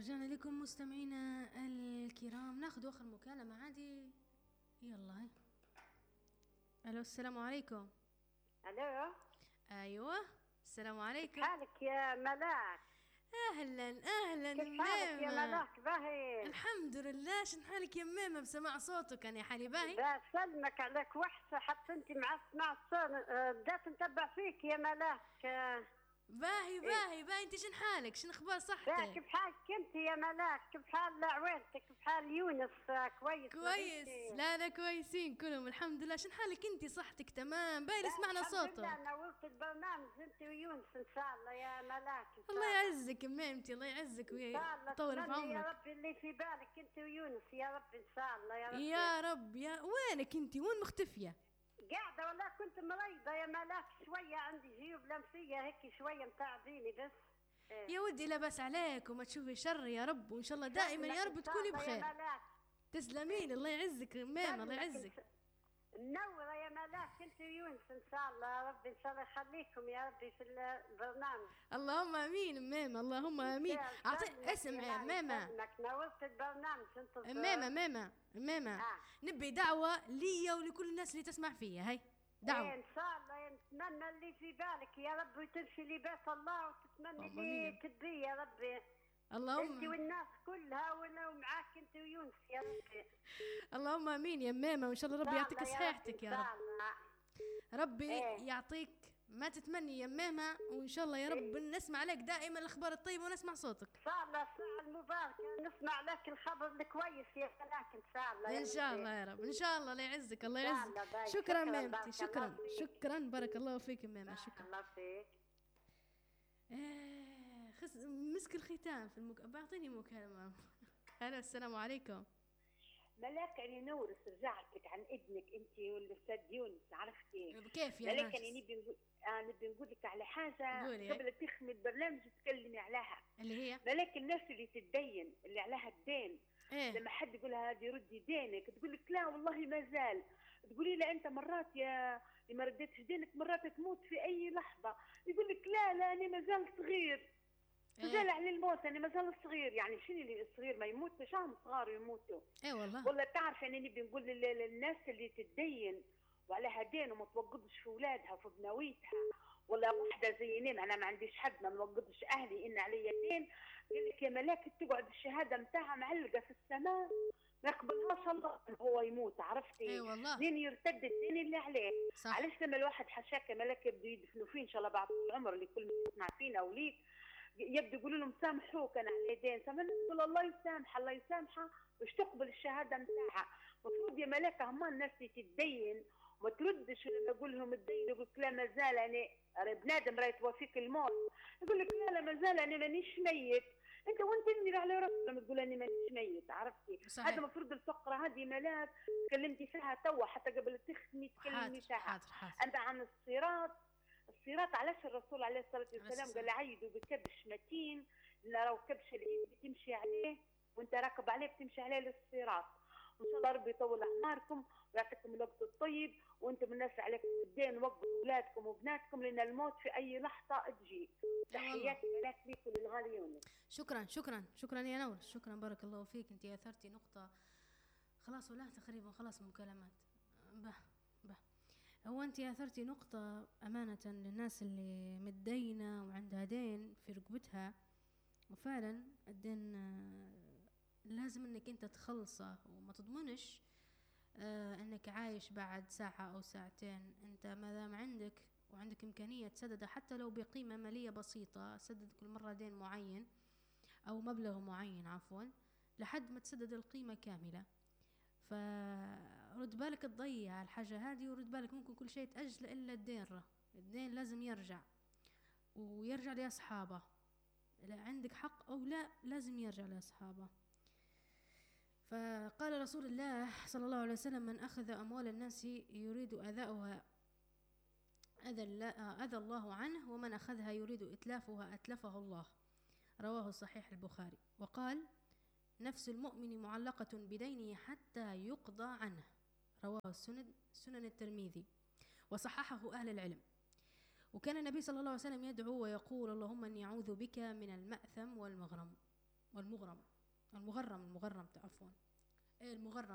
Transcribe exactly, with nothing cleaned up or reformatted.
رجعنا لكم مستمعينا الكرام، ناخذ اخر مكالمة عادي. يلا هاي. الو السلام عليكم. الو. ايوه السلام عليكم. كيف حالك يا ملاك؟ اهلا اهلا كيف حالك يا ملاك؟ باهي الحمد لله. شن حالك يا ميمة؟ بسمع صوتك انا حالي باهي. بسلمك عليك وحشة، حتى انت مع سمع الصوت بدات نتبع فيك يا ملاك. باهي باهي باهي. انت شن حالك؟ شن اخبار صحتك؟ كيف حالك انت يا ملاك؟ كيف حال عويلتك؟ كيف حال يونس؟ كويس كويس. لا لا كويسين كلهم الحمد لله. شن حالك انت؟ صحتك تمام؟ باهي سمعنا صوتك. الحمد لله نورت البرنامج انت ويونس ان شاء الله يا ملاك. الله يعزك ميمتي، الله يعزك ويطول في عمرك يا رب. اللي في بالك انت ويونس يا رب ان شاء الله يا رب يا رب. يا وينك انت؟ وين مختفيه؟ قاعدة والله، كنت مريضة يا ملاك شوية، عندي جيوب لمسية هيك شوية متعبيني بس. إيه. يا ودي لا بس عليك وما تشوفي شر يا رب، وإن شاء الله دائما يا رب تكوني بخير. يا ملاك تسلمين. الله يعزك ميم، الله يعزك. منورة يا ملاك انت ويونس ان شاء الله يا رب، ان شاء الله يخليكم يا ربي في البرنامج. اللهم امين ميمة، اللهم امين. اعطيك اسمع ميمة، نورت البرنامج انت. ميمة ميمة ميمة آه. نبي دعوة لي ولكل الناس اللي تسمع فيها. هاي دعوة. إيه ان شاء الله. نتمنى اللي في بالك يا رب، وتمشي لبيت الله وتتمنى اللي تبيه يا ربي. اللهم انت والناس كلها ولو معاك انت ويونس يا ربي. اللهم امين يا ميمة، وان شاء الله ربي يعطيك صحتك يا رب. ربي إيه. يعطيك ما تتمني يا ميمة، وان شاء الله يا رب إيه. نسمع عليك دائما الاخبار الطيبه ونسمع صوتك ان شاء الله. الساعه المباركه نسمع لك الخبر الكويس يا ملاك ان شاء الله. ان شاء الله يا رب، ان شاء الله. الله يعزك الله يعزك. شكرا ميمتي، شكرا شكرا بارك الله فيك ميمة. شكرا الله فيك. ايه خس مسك الختام في المك... بعطيني مكالمه. هلا السلام عليكم. ملاك أنا نورس رجعت لك عن ابنك انت والاستاذ يونس، عرفتي كيف يا ملاك؟ انا نبي نقول آه نبي نقول لك على حاجه قبل تخمي البرنامج تكلمي عليها، اللي هي ملاك الناس اللي تتدين اللي عليها الدين. إيه؟ لما حد يقول لها هذه ردي دينك تقول لك لا والله ما زال، تقولي له انت مرات يا اللي ما رديتش دينك مرات تموت في اي لحظه، يقول لك لا لا انا ما زال صغير. مازال على الموت، انا مازال صغير. يعني شنو اللي الصغير ما يموتش؟ هم صغار يموتوا. اي والله. والله تعرف انا نبي نقول للناس اللي تتدين وعليها دين وما توقضش في اولادها وفي بنويتها، ولا واحده زي انا انا ما عنديش حد ما نوقضش اهلي ان علي دين، قال لك يا ملاك تقعد الشهاده نتاعها معلقه في السماء ما يقبلهاش الله هو يموت، عرفتي؟ اي والله. دين يرتد الدين اللي عليه. صح. علاش لما الواحد حشاك ملاك يبدو يدفنوا فيه ان شاء الله بعد العمر اللي كل ما يسمع فينا وليك يبدو يقولوا لهم سامحوك انا على يدين، سامحنا نقول الله يسامح الله يسامحها باش تقبل الشهاده نتاعها. المفروض يا ملاك هما الناس اللي تتدين وما تردش لما اقول لهم الدين يقول لك لا مازال انا بنادم راه يتوافيك الموت، يقول لك لا لا مازال انا مانيش ميت. انت وانت اللي على راسك لما تقول اني مانيش ميت، عرفتي؟ هذا المفروض الفقره هذه ملاك تكلمتي فيها توا حتى قبل تختمي تكلمي فيها. حاضر حاضر. انت عن الصراط، الصراط علاش الرسول عليه الصلاه والسلام قال عيدوا بكبش متين، لان راهو كبش العيد بتمشي عليه وانت راكب عليه بتمشي عليه للصراط. وان شاء الله ربي يطول اعماركم ويعطيكم الوقت الطيب، وانتم الناس عليكم الدين وقفوا اولادكم وبناتكم لان الموت في اي لحظه تجي. تحياتي ملاك ليك وللغالي يونس. شكرا شكرا شكرا يا نور، شكرا بارك الله فيك. انت اثرتي نقطه خلاص ولا تقريبا خلاص مكالمات به به. هو انت اثرتي نقطه امانه للناس اللي متدينه وعندها دين في رقبتها، وفعلا الدين لازم انك انت تخلصه وما تضمنش آه انك عايش بعد ساعه او ساعتين. انت ما دام عندك وعندك امكانيه تسدده حتى لو بقيمه ماليه بسيطه، سدد كل مره دين معين او مبلغ معين عفوا لحد ما تسدد القيمه كامله. فرد بالك تضيع الحاجة هذه، ورد بالك ممكن كل شيء تأجل إلا الدين. را الدين لازم يرجع ويرجع لأصحابه، لا عندك حق أو لا لازم يرجع لأصحابه. فقال رسول الله صلى الله عليه وسلم من أخذ أموال الناس يريد أذاؤها أذى الله عنه، ومن أخذها يريد إتلافها أتلفه الله. رواه صحيح البخاري. وقال نفس المؤمن معلقة بدينه حتى يقضى عنه. رواه السنن سنن الترمذي وصححه أهل العلم. وكان النبي صلى الله عليه وسلم يدعو ويقول اللهم إني أعوذ بك من المأثم والمغرم. والمغرم، المغرم المغرم عفوا، إيه المغرم